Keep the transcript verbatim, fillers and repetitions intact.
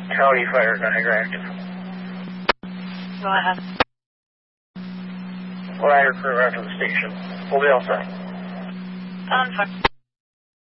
County Fire Niagara active. Go ahead. Ladder crew out to the station. We'll be all set. On fire.